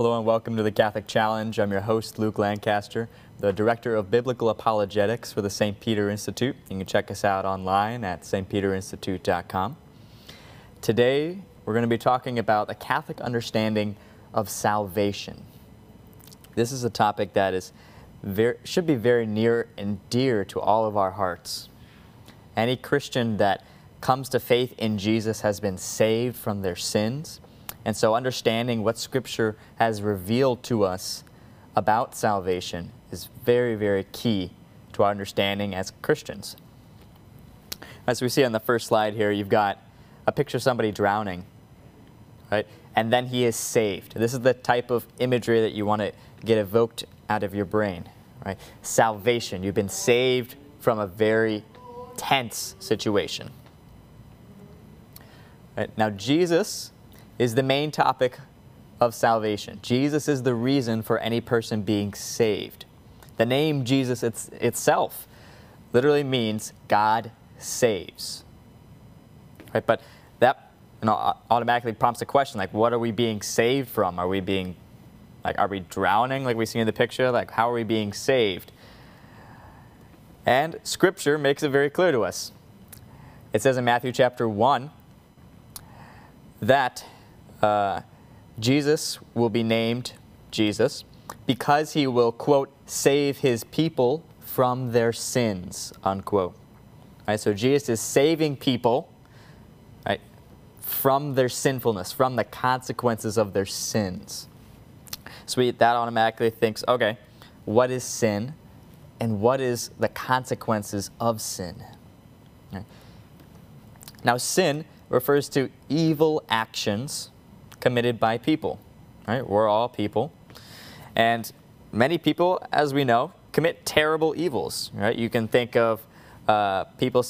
Hello and welcome to the Catholic Challenge. I'm your host, Luke Lancaster, the Director of Biblical Apologetics for the St. Peter Institute. You can check us out online at stpeterinstitute.com. Today, we're going to be talking about the Catholic understanding of salvation. This is a topic that should be very near and dear to all of our hearts. Any Christian that comes to faith in Jesus has been saved from their sins. And so understanding what Scripture has revealed to us about salvation is very, very key to our understanding as Christians. As we see on the first slide here, you've got a picture of somebody drowning, right? And then he is saved. This is the type of imagery that you want to get evoked out of your brain, right? Salvation. You've been saved from a very tense situation. Right? Now, Jesus is the main topic of salvation. Jesus is the reason for any person being saved. The name Jesus itself literally means God saves. Right? But that automatically prompts a question, like, what are we being saved from? Are we drowning like we see in the picture? Like, how are we being saved? And Scripture makes it very clear to us. It says in Matthew chapter 1 that Jesus will be named Jesus because he will, quote, save his people from their sins, unquote. Right, so Jesus is saving people, right, from their sinfulness, from the consequences of their sins. So that automatically thinks, okay, what is sin and what is the consequences of sin? Right. Now, sin refers to evil actions committed by people. Right? We're all people. And many people, as we know, commit terrible evils. Right? You can think of people